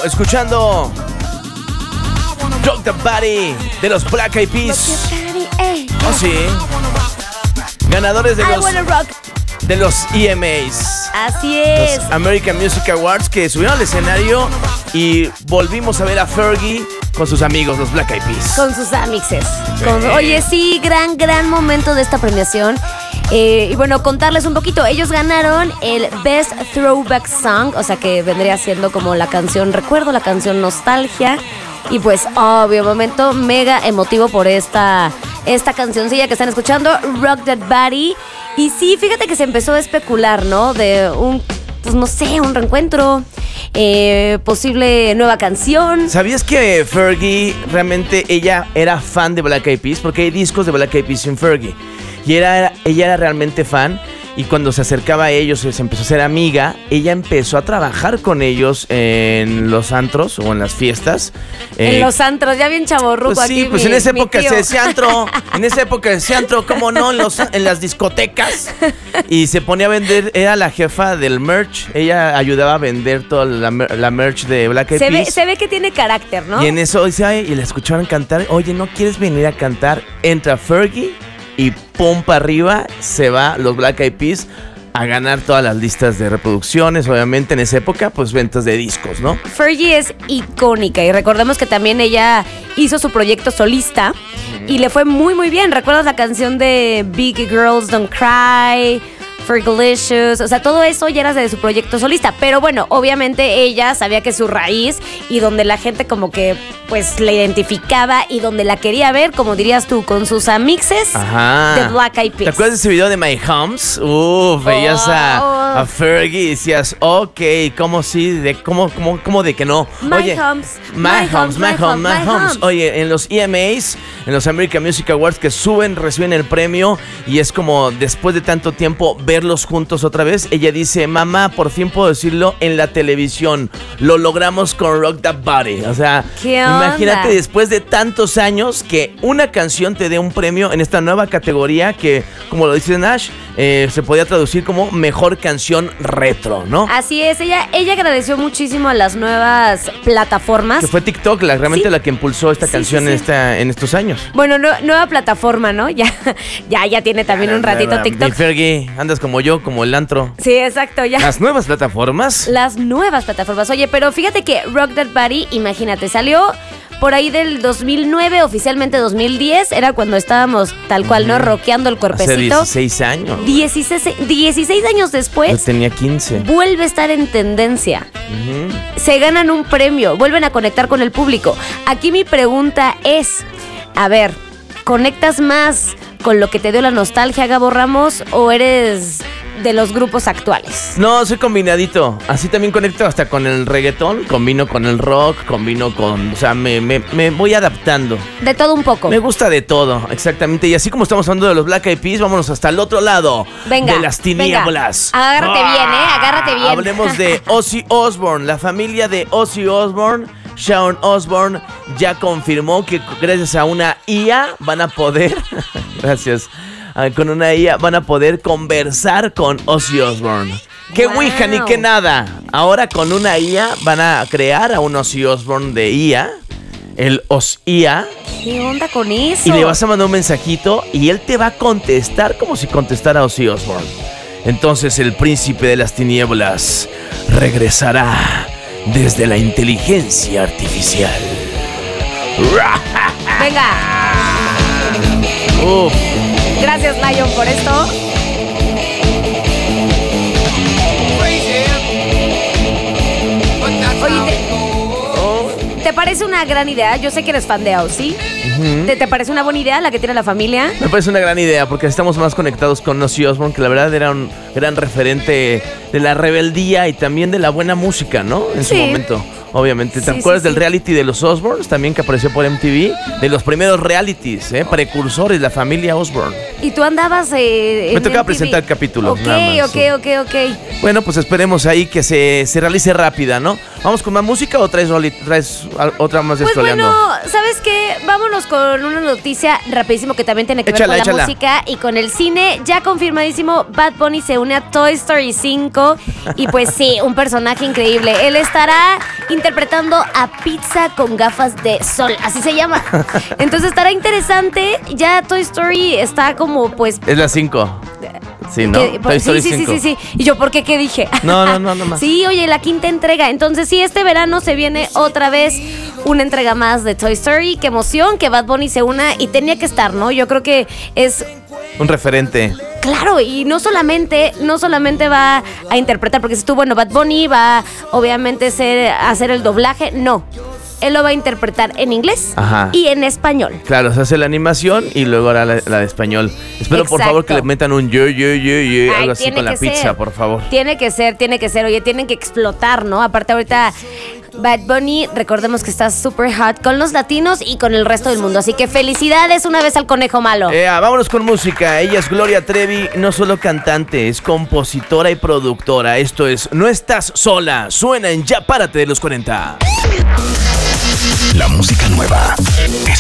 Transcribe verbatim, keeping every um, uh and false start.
escuchando Rock the Body de los Black Eyed Peas. Oh, sí. Ganadores de los, de los E M As. Así es. Los American Music Awards, que subieron al escenario y volvimos a ver a Fergie con sus amigos, los Black Eyed Peas. Con sus amixes. Con, oye, sí, gran, gran momento de esta premiación. Eh, y bueno, contarles un poquito. Ellos ganaron el Best Throwback Song, o sea que vendría siendo como la canción recuerdo, la canción nostalgia. Y pues, obvio, momento mega emotivo por esta, esta cancioncilla que están escuchando, Rock That Body. Y sí, fíjate que se empezó a especular, ¿no? De un, pues no sé, un reencuentro, eh, posible nueva canción. ¿Sabías que Fergie, realmente ella era fan de Black Eyed Peas? Porque hay discos de Black Eyed Peas sin Fergie. Y era, ella era realmente fan. Y cuando se acercaba a ellos, se empezó a ser amiga. Ella empezó a trabajar con ellos en los antros o en las fiestas. En eh, los antros, ya bien chavorruco pues sí, aquí. Pues mi, en esa época tío. se decía antro. En esa época se decía antro, ¿cómo no? En, los, en las discotecas. Y se ponía a vender, era la jefa del merch. Ella ayudaba a vender toda la, la merch de Black Eyed se Peas. Ve, se ve que tiene carácter, ¿no? Y en eso dice, ay, y la escucharon cantar. Oye, ¿no quieres venir a cantar? Entra Fergie. Y pum para arriba se va los Black Eyed Peas a ganar todas las listas de reproducciones. Obviamente en esa época, pues ventas de discos, ¿no? Fergie es icónica y recordemos que también ella hizo su proyecto solista y le fue muy muy bien. ¿Recuerdas la canción de Big Girls Don't Cry? Fergalicious, o sea, todo eso ya era de su proyecto solista, pero bueno, obviamente ella sabía que su raíz y donde la gente como que pues la identificaba y donde la quería ver, como dirías tú, con sus amixes. Ajá. De Black Eyed Peas. ¿Te acuerdas de ese video de My Homes? Uf, veías oh, a, a Fergie y decías, ok, ¿cómo sí? De, ¿cómo, cómo, cómo de que no? My Oye, Homes, My, my Homes, My Homes, My Homes. homes. Oye, en los E M As, en los American Music Awards que suben, reciben el premio y es como después de tanto tiempo verlos juntos otra vez. Ella dice, mamá, por fin puedo decirlo en la televisión. Lo logramos con Rock That Body. O sea, imagínate después de tantos años que una canción te dé un premio en esta nueva categoría que, como lo dice Nash, eh, se podía traducir como mejor canción retro, ¿no? Así es, ella, ella agradeció muchísimo a las nuevas plataformas. Que fue TikTok, la, realmente sí. la que impulsó esta sí, canción sí, sí. En, esta, en estos años. Bueno, no, nueva plataforma, ¿no? Ya, ya, ya tiene también un ratito TikTok. Y Fergie, andas como yo, como el antro. Sí, exacto, ya. Las nuevas plataformas. Las nuevas plataformas. Oye, pero fíjate que Rock That Body, imagínate, salió por ahí del dos mil nueve, oficialmente dos mil diez, era cuando estábamos tal cual, ¿no? Rockeando el cuerpecito. Hace dieciséis años. dieciséis, dieciséis años después. Yo tenía quince. Vuelve a estar en tendencia. Uh-huh. Se ganan un premio, vuelven a conectar con el público. Aquí mi pregunta es, a ver, ¿conectas más con lo que te dio la nostalgia, Gabo Ramos, o eres de los grupos actuales? No, soy combinadito. Así también conecto hasta con el reggaetón. Combino con el rock, combino con... O sea, me, me, me voy adaptando. De todo un poco. Me gusta de todo, exactamente. Y así como estamos hablando de los Black Eyed Peas, vámonos hasta el otro lado. Venga, de las tinieblas. Venga. Agárrate ah, bien, ¿eh? Agárrate bien. Hablemos de Ozzy Osbourne. La familia de Ozzy Osbourne, Sharon Osbourne, ya confirmó que gracias a una I A van a poder... gracias. Con una I A van a poder conversar con Ozzy Osbourne. ¡Qué wow. Ouija ni qué nada! Ahora con una I A van a crear a un Ozzy Osbourne de I A, el Oz-I A. ¿Qué onda con eso? Y le vas a mandar un mensajito y él te va a contestar como si contestara a Ozzy Osbourne. Entonces el príncipe de las tinieblas regresará desde la inteligencia artificial. Venga. Uf. Gracias, Lion, por esto. Oye, ¿te, ¿te parece una gran idea? Yo sé que eres fan de Ozzy. Uh-huh. ¿Te, ¿Te parece una buena idea la que tiene la familia? Me parece una gran idea porque estamos más conectados con Ozzy Osbourne, que la verdad era un gran referente de la rebeldía y también de la buena música, ¿no? En sí. su momento. Obviamente, ¿te sí, acuerdas sí, del sí. reality de los Osbournes también que apareció por M T V? De los primeros realities, ¿eh? Precursores, la familia Osbourne. ¿Y tú andabas eh, en Me tocaba M T V? presentar el capítulo. Ok, nada más, ok, sí. ok, ok. Bueno, pues esperemos ahí que se, se realice rápida, ¿no? ¿Vamos con más música o traes, roli- traes otra más de Pues Scrolleando? bueno, ¿sabes qué? Vámonos con una noticia rapidísimo que también tiene que Échala, ver con échala. la música y con el cine. Ya confirmadísimo, Bad Bunny se une a Toy Story cinco y pues sí, un personaje increíble. Él estará interpretando a Pizza con gafas de sol, así se llama. Entonces estará interesante. Ya Toy Story está como pues... Es la cinco. Sí, ¿no? Que- Toy Story sí, sí, sí, cinco. sí, sí. ¿Y yo por qué qué dije? No, no, no, no más. Sí, oye, la quinta entrega. Entonces, sí, este verano se viene otra vez una entrega más de Toy Story. Qué emoción que Bad Bunny se una y tenía que estar, ¿no? Yo creo que es... Un referente. Claro, y no solamente, no solamente va a interpretar, porque si tú, bueno, Bad Bunny va obviamente ser, a hacer el doblaje, no. Él lo va a interpretar en inglés Ajá. y en español. Claro, se hace la animación y luego ahora la, la de español. Espero por Exacto. favor que le metan un yo, yo, yo, yo, Ay, algo así tiene con la que pizza, ser. por favor. Tiene que ser, tiene que ser. Oye, tienen que explotar, ¿no? Aparte ahorita Bad Bunny, recordemos que está super hot con los latinos y con el resto del mundo. Así que felicidades una vez al conejo malo. Eh, vámonos con música. Ella es Gloria Trevi, no solo cantante, es compositora y productora. Esto es No Estás Sola. Suena en Ya Párate de los cuarenta. La música nueva